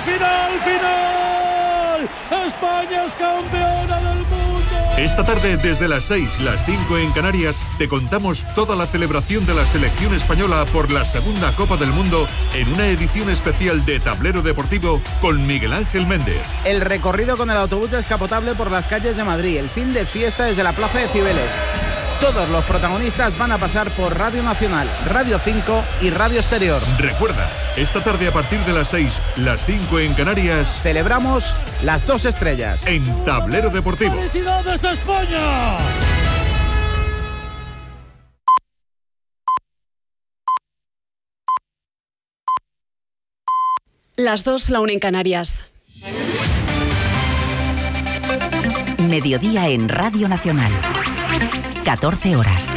¡Final! ¡España es campeona del mundo! Esta tarde, desde las 6, las 5 en Canarias, te contamos toda la celebración de la selección española por la segunda Copa del Mundo en una edición especial de Tablero Deportivo con Miguel Ángel Méndez. El recorrido con el autobús descapotable por las calles de Madrid, el fin de fiesta desde la Plaza de Cibeles. Todos los protagonistas van a pasar por Radio Nacional, Radio 5 y Radio Exterior. Recuerda, esta tarde a partir de las 6, las 5 en Canarias, celebramos las 2 estrellas en Tablero Deportivo. ¡Felicidades, España! Las 2, la 1 en Canarias. Mediodía en Radio Nacional. 14 horas.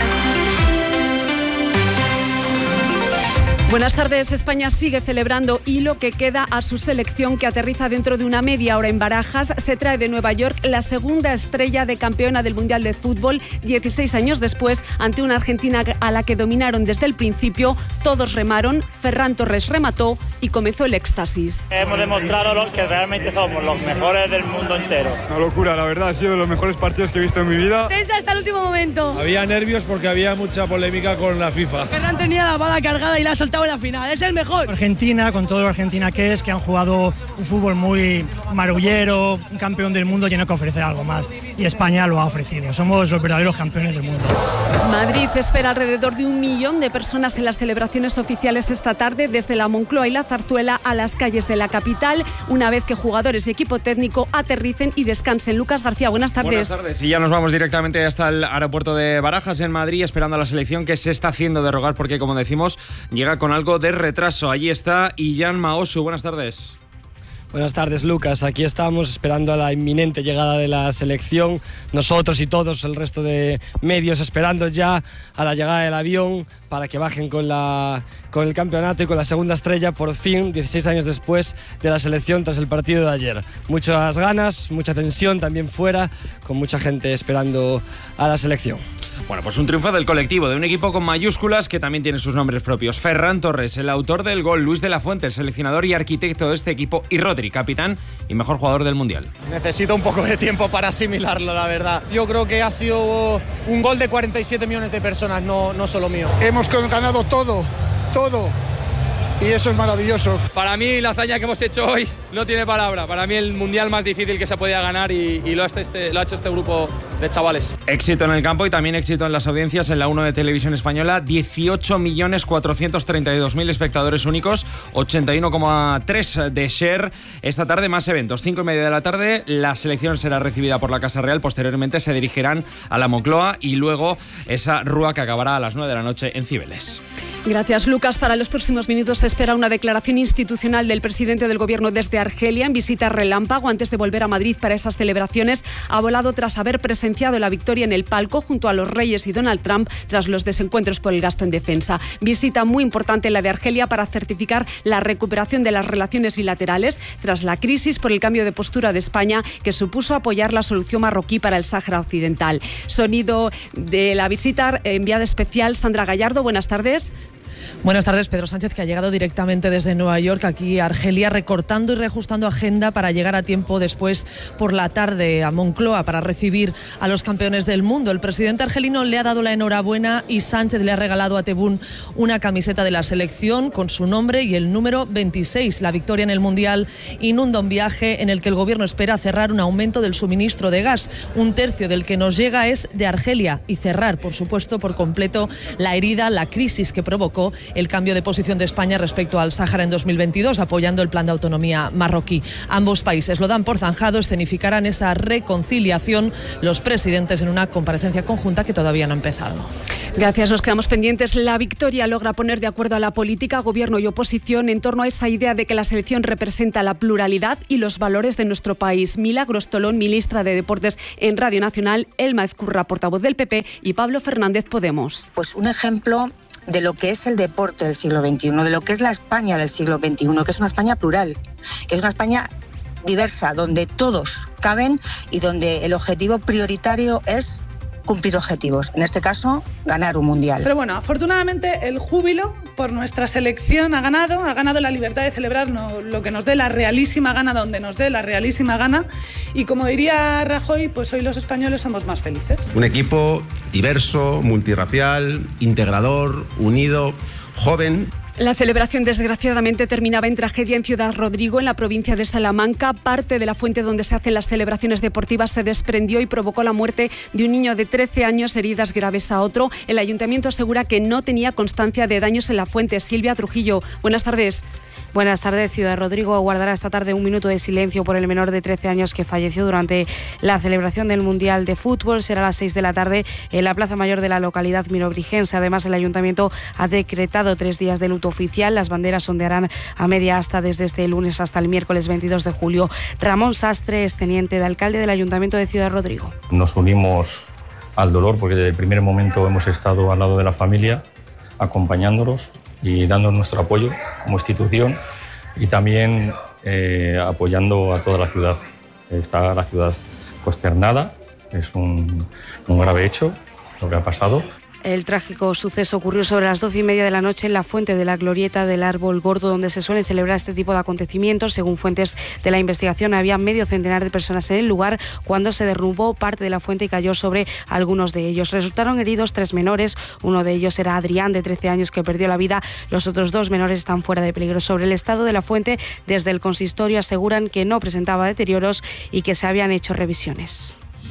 Buenas tardes. España sigue celebrando y lo que queda a su selección, que aterriza dentro de una media hora en Barajas. Se trae de Nueva York la segunda estrella de campeona del Mundial de Fútbol, 16 años después, ante una Argentina a la que dominaron desde el principio. Todos remaron, Ferran Torres remató y comenzó el éxtasis. Hemos demostrado que realmente somos los mejores del mundo entero. Una locura, la verdad, ha sido de los mejores partidos que he visto en mi vida. Tensa hasta el último momento. Había nervios porque había mucha polémica con la FIFA. Ferran tenía la bala cargada y la ha soltado en la final, es el mejor. Argentina, con todo lo Argentina que es, que han jugado un fútbol muy marullero, un campeón del mundo, tiene que ofrecer algo más. Y España lo ha ofrecido, somos los verdaderos campeones del mundo. Madrid espera alrededor de 1 millón de personas en las celebraciones oficiales esta tarde, desde la Moncloa y la Zarzuela a las calles de la capital, una vez que jugadores y equipo técnico aterricen y descansen. Lucas García, buenas tardes. Buenas tardes, y ya nos vamos directamente hasta el aeropuerto de Barajas, en Madrid, esperando a la selección, que se está haciendo de rogar porque, como decimos, llega con algo de retraso. Allí está Illan Maosu, buenas tardes. Buenas tardes, Lucas. Aquí estamos esperando a la inminente llegada de la selección. Nosotros y todos el resto de medios esperando ya a la llegada del avión para que bajen con el campeonato y con la segunda estrella, por fin, 16 años después de la selección tras el partido de ayer. Muchas ganas, mucha tensión también fuera, con mucha gente esperando a la selección. Bueno, pues un triunfo del colectivo, de un equipo con mayúsculas que también tiene sus nombres propios. Ferran Torres, el autor del gol, Luis de la Fuente, el seleccionador y arquitecto de este equipo, y Rodri, capitán y mejor jugador del Mundial. Necesito un poco de tiempo para asimilarlo, la verdad. Yo creo que ha sido un gol de 47 millones de personas, no solo mío. Hemos ganado todo. Y eso es maravilloso. Para mí la hazaña que hemos hecho hoy no tiene palabra. Para mí el mundial más difícil que se podía ganar y lo ha hecho este grupo de chavales. Éxito en el campo y también éxito en las audiencias. En la 1 de Televisión Española, 18.432.000 espectadores únicos, 81,3 de share. Esta tarde más eventos, 5:30 de la tarde, la selección será recibida por la Casa Real. Posteriormente se dirigirán a la Moncloa y luego esa rúa que acabará a las 9 de la noche en Cibeles. Gracias, Lucas. Para los próximos minutos se espera una declaración institucional del presidente del gobierno desde Argelia, en visita relámpago antes de volver a Madrid para esas celebraciones. Ha volado tras haber presenciado la victoria en el palco junto a los Reyes y Donald Trump tras los desencuentros por el gasto en defensa. Visita muy importante la de Argelia para certificar la recuperación de las relaciones bilaterales tras la crisis por el cambio de postura de España que supuso apoyar la solución marroquí para el Sáhara Occidental. Sonido de la visita, enviada especial Sandra Gallardo. Buenas tardes. Buenas tardes. Pedro Sánchez, que ha llegado directamente desde Nueva York aquí a Argelia, recortando y reajustando agenda para llegar a tiempo después por la tarde a Moncloa para recibir a los campeones del mundo. El presidente argelino le ha dado la enhorabuena y Sánchez le ha regalado a Tebboune una camiseta de la selección con su nombre y el número 26. La victoria en el Mundial inunda un viaje en el que el gobierno espera cerrar un aumento del suministro de gas. 1/3 del que nos llega es de Argelia, y cerrar, por supuesto, por completo la herida, la crisis que provocó el cambio de posición de España respecto al Sáhara en 2022, apoyando el plan de autonomía marroquí. Ambos países lo dan por zanjado, escenificarán esa reconciliación los presidentes en una comparecencia conjunta que todavía no ha empezado. Gracias, nos quedamos pendientes. La victoria logra poner de acuerdo a la política, gobierno y oposición en torno a esa idea de que la selección representa la pluralidad y los valores de nuestro país. Milagros Tolón, ministra de Deportes en Radio Nacional, Elma Ezcurra, portavoz del PP, y Pablo Fernández, Podemos. Pues un ejemplo de lo que es el deporte del siglo XXI, de lo que es la España del siglo XXI, que es una España plural, que es una España diversa, donde todos caben y donde el objetivo prioritario es cumplir objetivos. En este caso, ganar un mundial. Pero bueno, afortunadamente el júbilo por nuestra selección, ha ganado la libertad de celebrar lo que nos dé la realísima gana, donde nos dé la realísima gana, y como diría Rajoy, pues hoy los españoles somos más felices. Un equipo diverso, multirracial, integrador, unido, joven. La celebración desgraciadamente terminaba en tragedia en Ciudad Rodrigo, en la provincia de Salamanca. Parte de la fuente donde se hacen las celebraciones deportivas se desprendió y provocó la muerte de un niño de 13 años, heridas graves a otro. El ayuntamiento asegura que no tenía constancia de daños en la fuente. Silvia Trujillo, buenas tardes. Buenas tardes. Ciudad Rodrigo guardará esta tarde un minuto de silencio por el menor de 13 años que falleció durante la celebración del Mundial de Fútbol. Será a las 6 de la tarde en la Plaza Mayor de la localidad mirobrigense. Además, el Ayuntamiento ha decretado 3 días de luto oficial. Las banderas ondearán a media asta desde este lunes hasta el miércoles 22 de julio. Ramón Sastre es teniente de alcalde del Ayuntamiento de Ciudad Rodrigo. Nos unimos al dolor porque desde el primer momento hemos estado al lado de la familia, acompañándolos y dando nuestro apoyo como institución y también apoyando a toda la ciudad. Está la ciudad consternada, es un grave hecho lo que ha pasado. El trágico suceso ocurrió sobre las 12:30 de la noche en la fuente de la glorieta del Árbol Gordo, donde se suelen celebrar este tipo de acontecimientos. Según fuentes de la investigación, había medio centenar de personas en el lugar cuando se derrumbó parte de la fuente y cayó sobre algunos de ellos. Resultaron heridos 3 menores. Uno de ellos era Adrián, de 13 años, que perdió la vida. Los otros 2 menores están fuera de peligro. Sobre el estado de la fuente, desde el consistorio aseguran que no presentaba deterioros y que se habían hecho revisiones.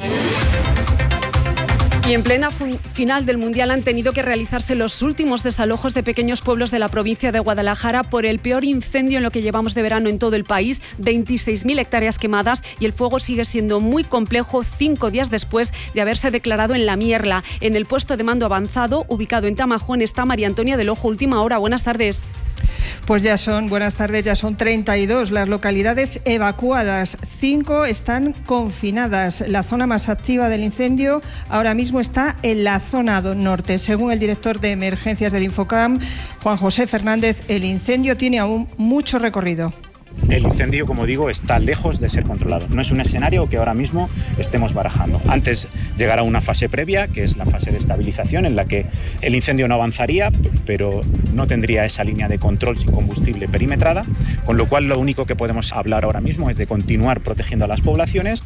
Y en plena final del Mundial han tenido que realizarse los últimos desalojos de pequeños pueblos de la provincia de Guadalajara por el peor incendio en lo que llevamos de verano en todo el país. 26.000 hectáreas quemadas y el fuego sigue siendo muy complejo 5 días después de haberse declarado en La Mierla. En el puesto de mando avanzado, ubicado en Tamajón, está María Antonia del Ojo. Última hora. Buenas tardes. Pues buenas tardes, ya son 32 las localidades evacuadas, 5 están confinadas. La zona más activa del incendio ahora mismo está en la zona norte. Según el director de emergencias del Infocam, Juan José Fernández, el incendio tiene aún mucho recorrido. El incendio, como digo, está lejos de ser controlado. No es un escenario que ahora mismo estemos barajando. Antes llegará una fase previa, que es la fase de estabilización, en la que el incendio no avanzaría, pero no tendría esa línea de control sin combustible perimetrada, con lo cual lo único que podemos hablar ahora mismo es de continuar protegiendo a las poblaciones.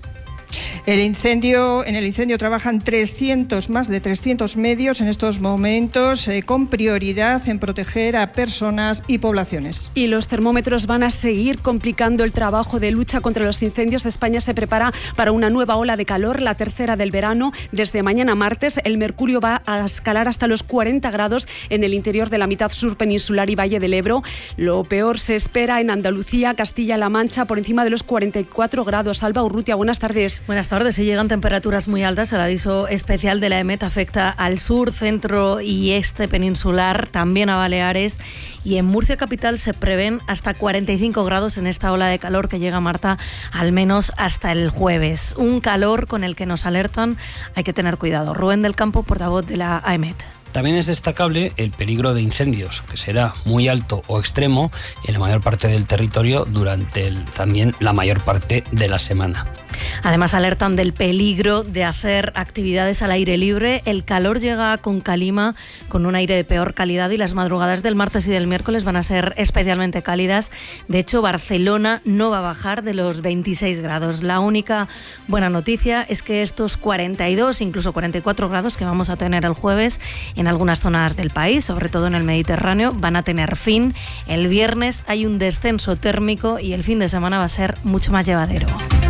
En el incendio trabajan más de 300 medios en estos momentos, con prioridad en proteger a personas y poblaciones. Y los termómetros van a seguir complicando el trabajo de lucha contra los incendios. España se prepara para una nueva ola de calor, la tercera del verano. Desde mañana martes, el mercurio va a escalar hasta los 40 grados en el interior de la mitad sur peninsular y Valle del Ebro. Lo peor se espera en Andalucía, Castilla-La Mancha, por encima de los 44 grados. Alba Urrutia, buenas tardes. Buenas tardes. Se llegan temperaturas muy altas. El aviso especial de la EMET afecta al sur, centro y este peninsular, también a Baleares, y en Murcia capital se prevén hasta 45 grados en esta ola de calor que llega, Marta, al menos hasta el jueves. Un calor con el que nos alertan, hay que tener cuidado. Rubén del Campo, portavoz de la AEMET. También es destacable el peligro de incendios, que será muy alto o extremo en la mayor parte del territorio durante también la mayor parte de la semana. Además alertan del peligro de hacer actividades al aire libre. El calor llega con calima, con un aire de peor calidad, y las madrugadas del martes y del miércoles van a ser especialmente cálidas. De hecho, Barcelona no va a bajar de los 26 grados. La única buena noticia es que estos 42, incluso 44 grados que vamos a tener el jueves en algunas zonas del país, sobre todo en el Mediterráneo, van a tener fin. El viernes hay un descenso térmico y el fin de semana va a ser mucho más llevadero.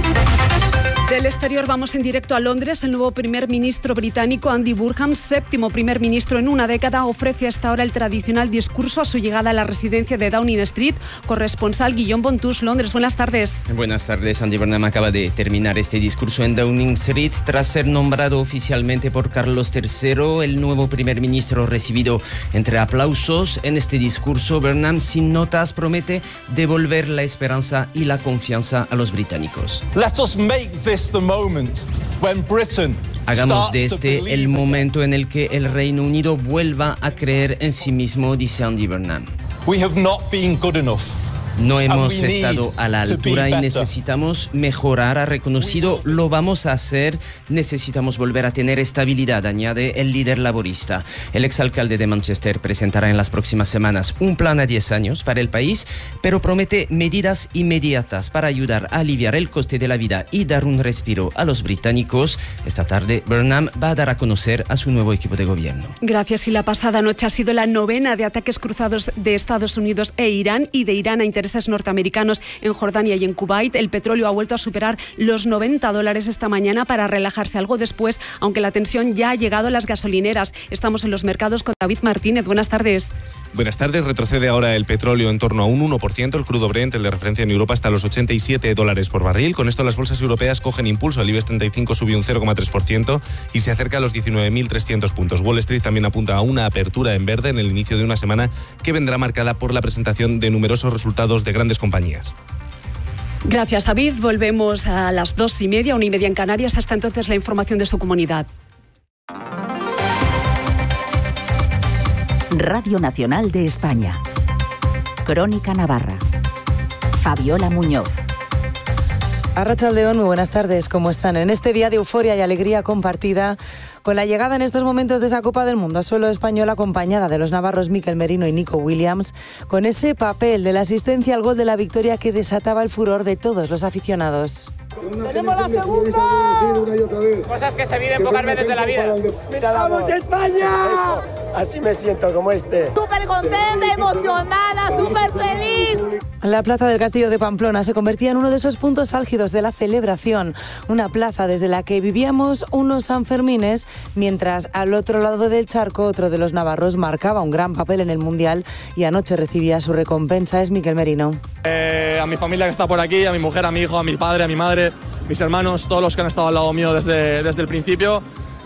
Del exterior vamos en directo a Londres. El nuevo primer ministro británico, Andy Burnham, séptimo primer ministro en una década, ofrece hasta ahora el tradicional discurso a su llegada a la residencia de Downing Street. Corresponsal Guillaume Bontus, Londres. Buenas tardes. Buenas tardes. Andy Burnham acaba de terminar este discurso en Downing Street tras ser nombrado oficialmente por Carlos III, el nuevo primer ministro, recibido entre aplausos. En este discurso, Burnham, sin notas, promete devolver la esperanza y la confianza a los británicos. Let us make this the moment when Britain Hagamos de este el momento en el que el Reino Unido vuelva a creer en sí mismo, dice Andy Burnham. We have not been good enough. No hemos estado a la altura y necesitamos mejorar, ha reconocido, lo vamos a hacer, necesitamos volver a tener estabilidad, añade el líder laborista. El exalcalde de Manchester presentará en las próximas semanas un plan a 10 años para el país, pero promete medidas inmediatas para ayudar a aliviar el coste de la vida y dar un respiro a los británicos. Esta tarde, Burnham va a dar a conocer a su nuevo equipo de gobierno. Gracias. Y la pasada noche ha sido la 9ª de ataques cruzados de Estados Unidos e Irán y de Irán a intereses norteamericanos en Jordania y en Kuwait. El petróleo ha vuelto a superar los $90 esta mañana para relajarse algo después, aunque la tensión ya ha llegado a las gasolineras. Estamos en los mercados con David Martínez. Buenas tardes. Buenas tardes. Retrocede ahora el petróleo en torno a un 1%. El crudo Brent, el de referencia en Europa, está a los $87 por barril. Con esto las bolsas europeas cogen impulso. El IBEX 35 subió un 0,3% y se acerca a los 19.300 puntos. Wall Street también apunta a una apertura en verde en el inicio de una semana que vendrá marcada por la presentación de numerosos resultados de grandes compañías. Gracias, David. Volvemos a las 2:30, 1:30 en Canarias. Hasta entonces, la información de su comunidad. Radio Nacional de España. Crónica Navarra. Fabiola Muñoz. Arratsaldeon, muy buenas tardes. ¿Cómo están? En este día de euforia y alegría compartida, con la llegada en estos momentos de esa Copa del Mundo a suelo español acompañada de los navarros Mikel Merino y Nico Williams, con ese papel de la asistencia al gol de la victoria que desataba el furor de todos los aficionados. ¡Tenemos la segunda! Cosas que se viven pocas veces en la vida. ¡Mira, vamos España! Eso. Así me siento, como este. Súper contenta, emocionada, súper feliz. La plaza del Castillo de Pamplona se convertía en uno de esos puntos álgidos de la celebración. Una plaza desde la que vivíamos unos Sanfermines, mientras al otro lado del charco otro de los navarros marcaba un gran papel en el Mundial y anoche recibía su recompensa. Es Mikel Merino. A mi familia que está por aquí, a mi mujer, a mi hijo, a mi padre, a mi madre, mis hermanos, todos los que han estado al lado mío desde el principio.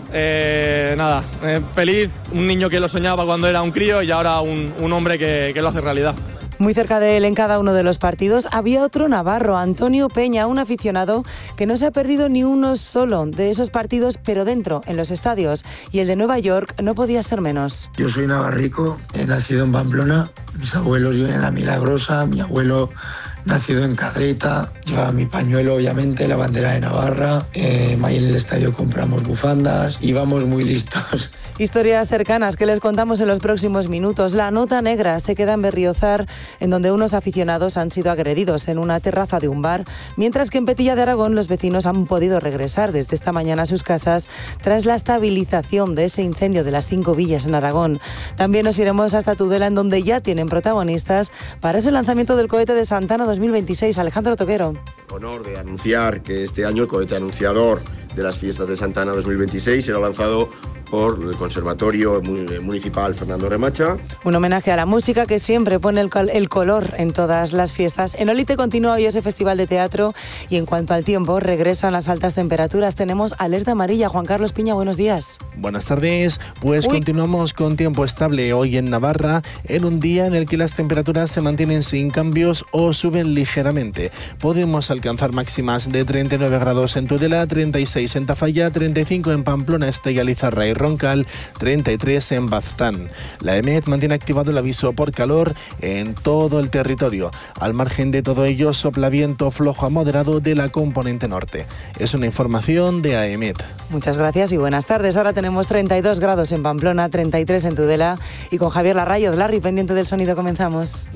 Feliz, un niño que lo soñaba cuando era un crío y ahora un hombre que lo hace realidad. Muy cerca de él en cada uno de los partidos había otro navarro, Antonio Peña, un aficionado que no se ha perdido ni uno solo de esos partidos, pero dentro, en los estadios. Y el de Nueva York no podía ser menos. Yo soy navarrico, he nacido en Pamplona, mis abuelos viven en La Milagrosa, mi abuelo nacido en Cadreta, llevaba mi pañuelo, obviamente, la bandera de Navarra. Ahí en el estadio compramos bufandas y vamos muy listos. Historias cercanas que les contamos en los próximos minutos. La nota negra se queda en Berriozar, en donde unos aficionados han sido agredidos en una terraza de un bar, mientras que en Petilla de Aragón los vecinos han podido regresar desde esta mañana a sus casas tras la estabilización de ese incendio de las 5 villas en Aragón. También nos iremos hasta Tudela, en donde ya tienen protagonistas para ese lanzamiento del cohete de Santana 2026. Alejandro Toquero. Honor de anunciar que este año el cohete anunciador de las fiestas de Santana 2026 será lanzado por el Conservatorio Municipal Fernando Remacha. Un homenaje a la música que siempre pone el color en todas las fiestas. En Olite continúa hoy ese festival de teatro y en cuanto al tiempo, regresan las altas temperaturas. Tenemos alerta amarilla. Juan Carlos Piña, buenos días. Buenas tardes. Pues continuamos con tiempo estable hoy en Navarra, en un día en el que las temperaturas se mantienen sin cambios o suben ligeramente. Podemos alcanzar máximas de 39 grados en Tudela, 36 en Tafalla, 35 en Pamplona, Estella, Lizarra y Roncal, 33 en Baztán. La EMET mantiene activado el aviso por calor en todo el territorio. Al margen de todo ello, sopla viento flojo a moderado de la componente norte. Es una información de AEMET. Muchas gracias y buenas tardes. Ahora tenemos 32 grados en Pamplona, 33 en Tudela y con Javier Larrayo, Larry, pendiente del sonido, comenzamos.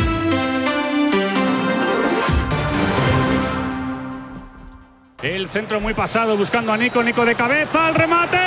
El centro muy pasado buscando a Nico de cabeza, al remate.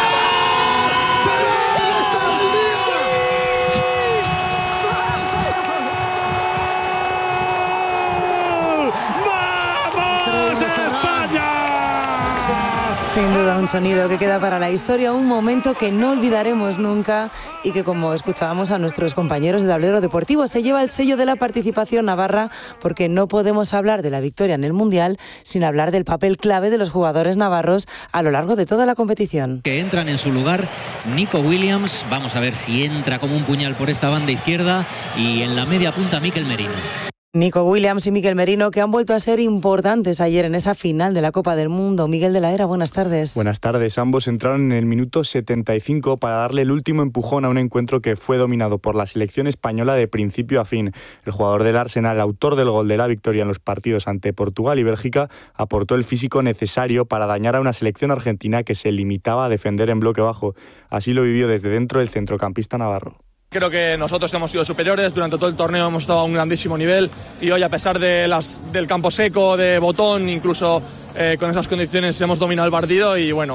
Sin duda un sonido que queda para la historia, un momento que no olvidaremos nunca y que, como escuchábamos a nuestros compañeros de Tablero Deportivo, se lleva el sello de la participación navarra, porque no podemos hablar de la victoria en el Mundial sin hablar del papel clave de los jugadores navarros a lo largo de toda la competición. Que entran en su lugar Nico Williams, vamos a ver si entra como un puñal por esta banda izquierda, y en la media punta Mikel Merino. Nico Williams y Miguel Merino, que han vuelto a ser importantes ayer en esa final de la Copa del Mundo. Miguel de la Era, buenas tardes. Buenas tardes. Ambos entraron en el minuto 75 para darle el último empujón a un encuentro que fue dominado por la selección española de principio a fin. El jugador del Arsenal, autor del gol de la victoria en los partidos ante Portugal y Bélgica, aportó el físico necesario para dañar a una selección argentina que se limitaba a defender en bloque bajo. Así lo vivió desde dentro el centrocampista navarro. Creo que nosotros hemos sido superiores, durante todo el torneo hemos estado a un grandísimo nivel y hoy, a pesar del campo seco, de botón, incluso con esas condiciones hemos dominado el partido y bueno,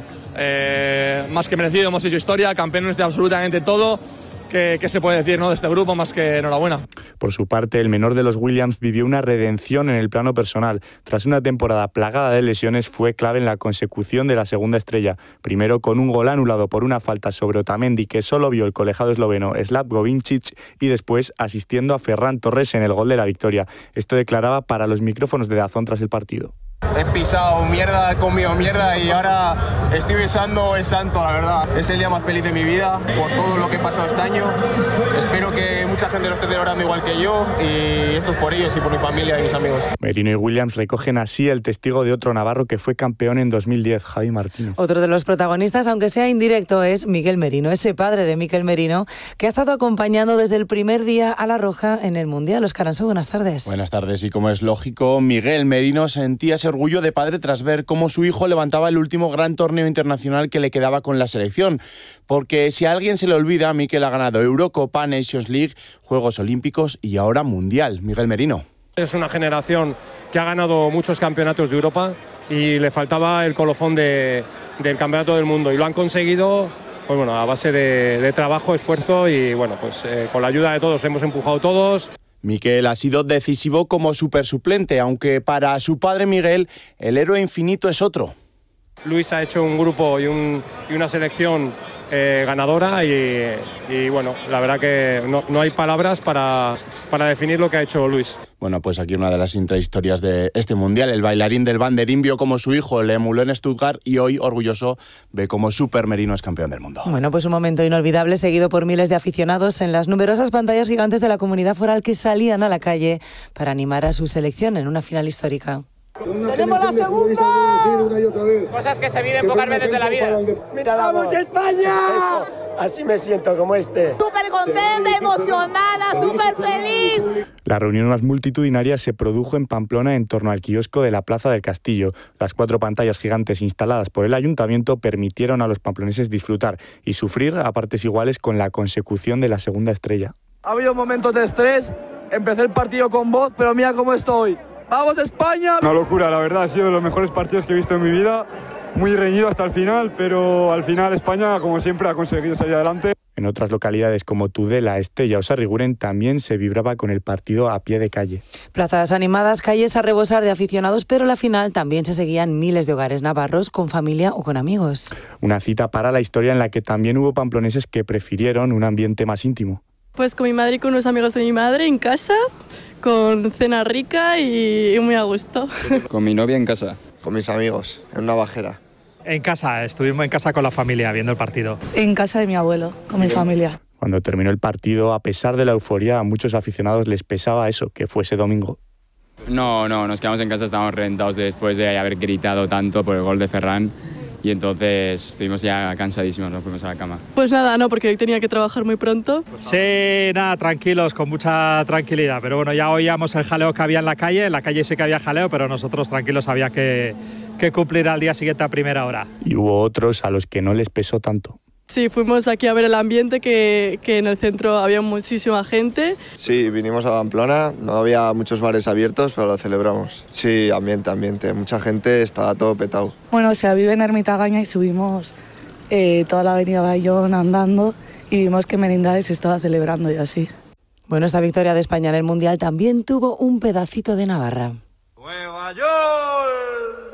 más que merecido, hemos hecho historia, campeones de absolutamente todo. ¿Qué se puede decir, ¿no?, de este grupo? Más que enhorabuena. Por su parte, el menor de los Williams vivió una redención en el plano personal. Tras una temporada plagada de lesiones, fue clave en la consecución de la segunda estrella. Primero con un gol anulado por una falta sobre Otamendi que solo vio el colegiado esloveno Slavko Vincic, y después asistiendo a Ferran Torres en el gol de la victoria. Esto declaraba para los micrófonos de DAZN tras el partido. He pisado mierda, he comido mierda y ahora estoy besando el santo, la verdad. Es el día más feliz de mi vida por todo lo que he pasado este año. Espero que mucha gente lo esté celebrando igual que yo y esto es por ellos y por mi familia y mis amigos. Merino y Williams recogen así el testigo de otro navarro que fue campeón en 2010, Javi Martínez. Otro de los protagonistas, aunque sea indirecto, es Miguel Merino, ese padre de Mikel Merino, que ha estado acompañando desde el primer día a La Roja en el Mundial. Óscar Ansó, buenas tardes. Buenas tardes, y como es lógico, Miguel Merino sentía ese orgullo de padre tras ver cómo su hijo levantaba el último gran torneo internacional que le quedaba con la selección. Porque si a alguien se le olvida, Mikel ha ganado Eurocopa, Nations League, Juegos Olímpicos y ahora Mundial. Miguel Merino. Es una generación que ha ganado muchos campeonatos de Europa y le faltaba el colofón del campeonato del mundo y lo han conseguido, pues bueno, a base de trabajo, esfuerzo y bueno, pues con la ayuda de todos, hemos empujado todos. Mikel ha sido decisivo como supersuplente, aunque para su padre Miguel el héroe infinito es otro. Luis ha hecho un grupo y una selección ganadora y bueno, la verdad que no hay palabras para definir lo que ha hecho Luis. Bueno, pues aquí una de las intrahistorias de este Mundial. El bailarín del banderín vio como su hijo le emuló en Stuttgart y hoy, orgulloso, ve como Super Merino es campeón del mundo. Bueno, pues un momento inolvidable seguido por miles de aficionados en las numerosas pantallas gigantes de la comunidad foral que salían a la calle para animar a su selección en una final histórica. ¡Tenemos la segunda! Cosas que se viven pocas veces en la vida. ¡Mira, vamos España! Eso, así me siento como este. Súper contenta, emocionada, súper feliz. La reunión más multitudinaria se produjo en Pamplona en torno al kiosco de la Plaza del Castillo. Las 4 pantallas gigantes instaladas por el ayuntamiento permitieron a los pamploneses disfrutar y sufrir a partes iguales con la consecución de la segunda estrella. Ha habido momentos de estrés, empecé el partido con voz, pero mira cómo estoy. ¡Vamos España! Una locura, la verdad, ha sido de los mejores partidos que he visto en mi vida. Muy reñido hasta el final, pero al final España, como siempre, ha conseguido salir adelante. En otras localidades como Tudela, Estella o Sarriguren también se vibraba con el partido a pie de calle. Plazas animadas, calles a rebosar de aficionados, pero la final también se seguían miles de hogares navarros con familia o con amigos. Una cita para la historia en la que también hubo pamploneses que prefirieron un ambiente más íntimo. Pues con mi madre y con unos amigos de mi madre en casa, con cena rica y muy a gusto. Con mi novia en casa. Con mis amigos, en una bajera. En casa, estuvimos en casa con la familia viendo el partido. En casa de mi abuelo, con mi familia. Cuando terminó el partido, a pesar de la euforia, a muchos aficionados les pesaba eso, que fuese domingo. No, nos quedamos en casa, estábamos reventados después de haber gritado tanto por el gol de Ferran. Y entonces estuvimos ya cansadísimos, nos fuimos a la cama. Pues nada, no, porque hoy tenía que trabajar muy pronto. Sí, nada, tranquilos, con mucha tranquilidad. Pero bueno, ya oíamos el jaleo que había en la calle sí que había jaleo, pero nosotros tranquilos había que cumplir al día siguiente a primera hora. Y hubo otros a los que no les pesó tanto. Sí, fuimos aquí a ver el ambiente, que en el centro había muchísima gente. Sí, vinimos a Pamplona, no había muchos bares abiertos, pero lo celebramos. Sí, ambiente, mucha gente, estaba todo petado. Bueno, o sea, vive en Ermitagaña y subimos toda la avenida Bayón andando y vimos que Merindades se estaba celebrando y así. Bueno, esta victoria de España en el Mundial también tuvo un pedacito de Navarra. ¡Nueva York!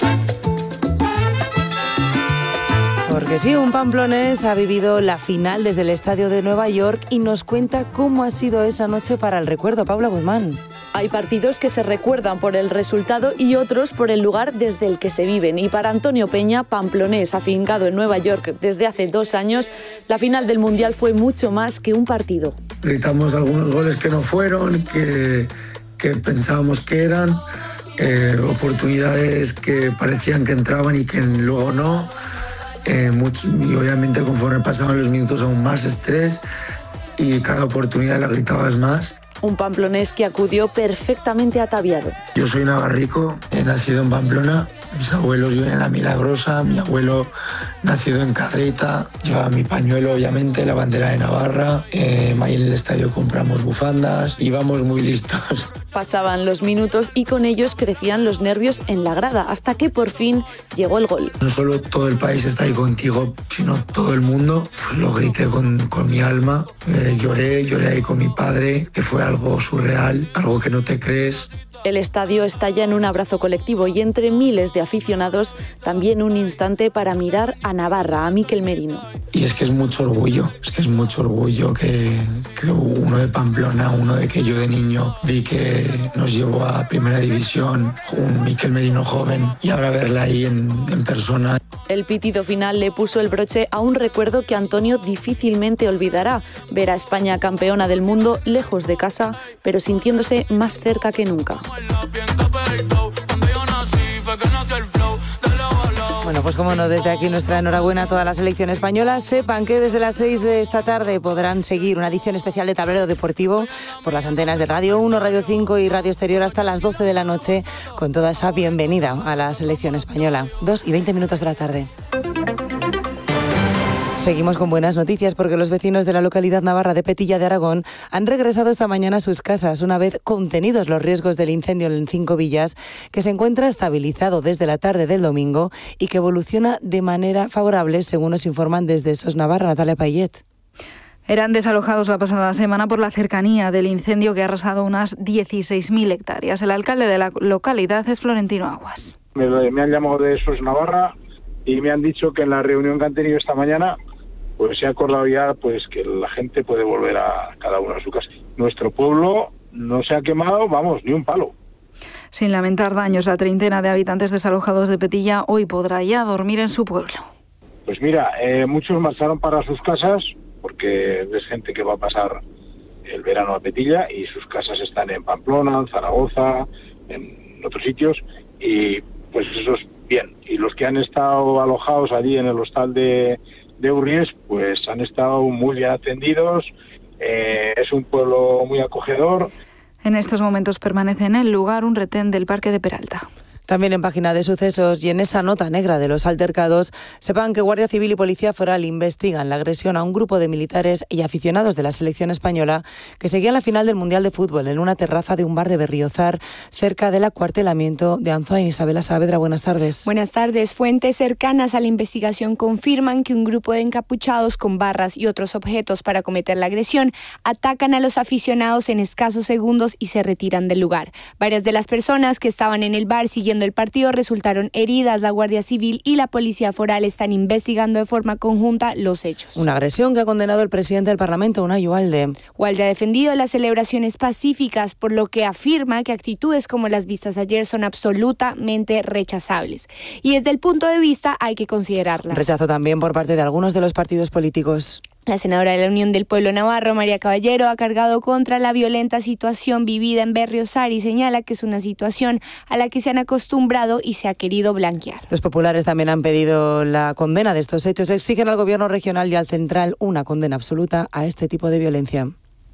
Porque sí, un pamplonés ha vivido la final desde el estadio de Nueva York y nos cuenta cómo ha sido esa noche para el recuerdo. Paula Guzmán. Hay partidos que se recuerdan por el resultado y otros por el lugar desde el que se viven. Y para Antonio Peña, pamplonés afincado en Nueva York desde hace 2 años, la final del Mundial fue mucho más que un partido. Gritamos algunos goles que no fueron, que que pensábamos que eran, oportunidades que parecían que entraban y que luego no, y obviamente conforme pasaban los minutos aún más estrés y cada oportunidad la gritabas más. Un pamplonés que acudió perfectamente ataviado. Yo soy navarrico, he nacido en Pamplona, mis abuelos viven en La Milagrosa, mi abuelo nacido en Cadreta, llevaba mi pañuelo obviamente, la bandera de Navarra, ahí en el estadio compramos bufandas, íbamos muy listos. Pasaban los minutos y con ellos crecían los nervios en la grada, hasta que por fin llegó el gol. No solo todo el país está ahí contigo, sino todo el mundo. Pues lo grité con mi alma, lloré ahí con mi padre, que fue algo surreal, algo que no te crees. El estadio estalla en un abrazo colectivo y entre miles de aficionados también un instante para mirar a Navarra, a Mikel Merino. Y es que es mucho orgullo que uno de Pamplona, uno de que yo de niño vi que nos llevó a Primera División, un Mikel Merino joven, y ahora verla ahí en persona. El pitido final le puso el broche a un recuerdo que Antonio difícilmente olvidará, ver a España campeona del mundo lejos de casa, pero sintiéndose más cerca que nunca. Bueno, pues como no, desde aquí nuestra enhorabuena a toda la selección española. Sepan que desde las 6 de esta tarde podrán seguir una edición especial de Tablero Deportivo por las antenas de Radio 1, Radio 5 y Radio Exterior hasta las 12 de la noche con toda esa bienvenida a la selección española. 2:20 de la tarde. Seguimos con buenas noticias porque los vecinos de la localidad navarra de Petilla de Aragón han regresado esta mañana a sus casas una vez contenidos los riesgos del incendio en 5 villas, que se encuentra estabilizado desde la tarde del domingo y que evoluciona de manera favorable, según nos informan desde SOS Navarra. Natalia Payet. Eran desalojados la pasada semana por la cercanía del incendio que ha arrasado unas 16.000 hectáreas. El alcalde de la localidad es Florentino Aguas. Me han llamado de SOS Navarra y me han dicho que en la reunión que han tenido esta mañana pues se ha acordado ya pues que la gente puede volver a cada uno a su casa. Nuestro pueblo no se ha quemado, vamos, ni un palo. Sin lamentar daños, la treintena de habitantes desalojados de Petilla hoy podrá ya dormir en su pueblo. Pues mira, muchos marcharon para sus casas porque es gente que va a pasar el verano a Petilla y sus casas están en Pamplona, en Zaragoza, en otros sitios, y pues eso es bien. Y los que han estado alojados allí en el hostal de Urries, pues han estado muy bien atendidos, es un pueblo muy acogedor. En estos momentos permanece en el lugar un retén del Parque de Peralta. También en página de sucesos y en esa nota negra de los altercados, sepan que Guardia Civil y Policía Foral investigan la agresión a un grupo de militares y aficionados de la selección española que seguían la final del Mundial de Fútbol en una terraza de un bar de Berriozar, cerca del acuartelamiento de Anzoáin. Isabela Saavedra, buenas tardes. Buenas tardes. Fuentes cercanas a la investigación confirman que un grupo de encapuchados con barras y otros objetos para cometer la agresión atacan a los aficionados en escasos segundos y se retiran del lugar. Varias de las personas que estaban en el bar siguiendo el partido resultaron heridas. La Guardia Civil y la Policía Foral están investigando de forma conjunta los hechos. Una agresión que ha condenado el presidente del Parlamento, Unai Ugalde. Ugalde ha defendido las celebraciones pacíficas, por lo que afirma que actitudes como las vistas ayer son absolutamente rechazables. Y desde el punto de vista hay que considerarlas. Rechazo también por parte de algunos de los partidos políticos. La senadora de la Unión del Pueblo Navarro, María Caballero, ha cargado contra la violenta situación vivida en Berriozar y señala que es una situación a la que se han acostumbrado y se ha querido blanquear. Los populares también han pedido la condena de estos hechos. Exigen al gobierno regional y al central una condena absoluta a este tipo de violencia.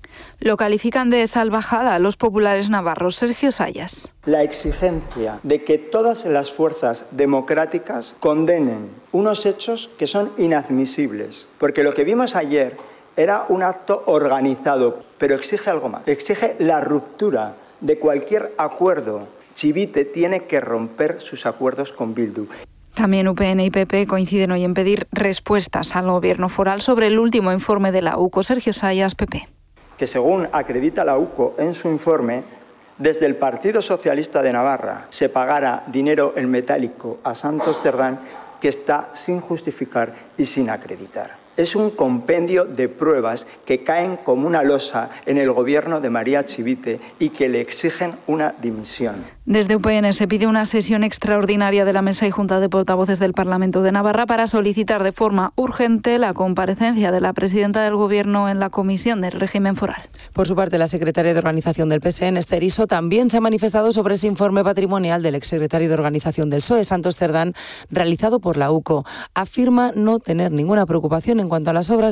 Lo califican de salvajada los populares navarros. Sergio Sayas. La exigencia de que todas las fuerzas democráticas condenen unos hechos que son inadmisibles, porque lo que vimos ayer era un acto organizado, pero exige algo más. Exige la ruptura de cualquier acuerdo. Chivite tiene que romper sus acuerdos con Bildu. También UPN y PP coinciden hoy en pedir respuestas al gobierno foral sobre el último informe de la UCO. Sergio Sayas, PP. Que según acredita la UCO en su informe, desde el Partido Socialista de Navarra se pagara dinero en metálico a Santos Cerdán que está sin justificar y sin acreditar. Es un compendio de pruebas que caen como una losa en el gobierno de María Chivite y que le exigen una dimisión. Desde UPN se pide una sesión extraordinaria de la Mesa y Junta de Portavoces del Parlamento de Navarra para solicitar de forma urgente la comparecencia de la presidenta del Gobierno en la Comisión del Régimen Foral. Por su parte, la secretaria de Organización del PSN, Esther Iso, también se ha manifestado sobre ese informe patrimonial del exsecretario de Organización del PSOE, Santos Cerdán, realizado por la UCO. Afirma no tener ninguna preocupación en cuanto a las obras